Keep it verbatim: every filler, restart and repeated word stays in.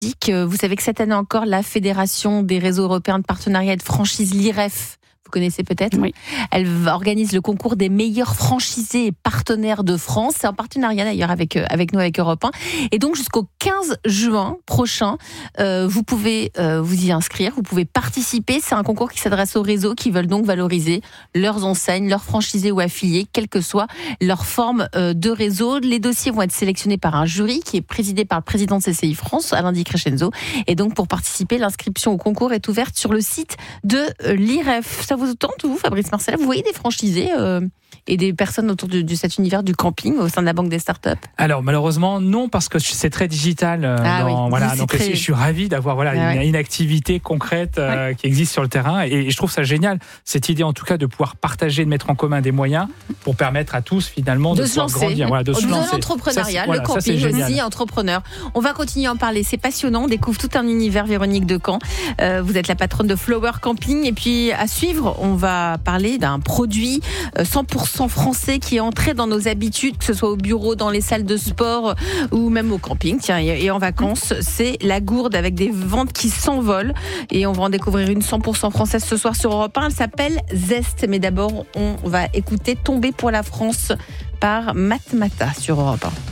Vous savez que cette année encore, la Fédération des réseaux européens de partenariat et de franchise, l'I R E F, vous connaissez peut-être, oui. Elle organise le concours des meilleurs franchisés et partenaires de France. C'est en partenariat d'ailleurs avec, avec nous, avec Europe un. Et donc jusqu'au quinze juin prochain, euh, vous pouvez euh, vous y inscrire, vous pouvez participer. C'est un concours qui s'adresse aux réseaux qui veulent donc valoriser leurs enseignes, leurs franchisés ou affiliés, quelle que soit leur forme euh, de réseau. Les dossiers vont être sélectionnés par un jury qui est présidé par le président de C C I France, Alain Di Crescenzo. Et donc pour participer, l'inscription au concours est ouverte sur le site de euh, l'I R E F. Ça vous tente, vous, Fabrice Marcella? Vous voyez des franchisés euh, et des personnes autour de, de cet univers du camping au sein de la Banque des startups? Alors malheureusement non, parce que c'est très digital. Euh, ah dans, oui, voilà, donc très... je suis ravi d'avoir voilà, ah, une, ouais. une activité concrète euh, ouais. qui existe sur le terrain, et, et je trouve ça génial, cette idée en tout cas de pouvoir partager, de mettre en commun des moyens pour permettre à tous finalement de, de se pouvoir lancer. grandir, voilà, de, de se lancer. L'entrepreneuriat, ça, voilà, le camping ça, aussi, entrepreneur. On va continuer à en parler, c'est passionnant, on découvre tout un univers. Véronique Decamp, euh, vous êtes la patronne de Flower Camping, et puis à suivre, on va parler d'un produit cent pour cent français qui est entré dans nos habitudes, que ce soit au bureau, dans les salles de sport ou même au camping, tiens, et en vacances. C'est la gourde avec des ventes qui s'envolent, et on va en découvrir une cent pour cent française ce soir sur Europe un. Elle s'appelle Zest, mais d'abord on va écouter Tomber pour la France par Matmata sur Europe un.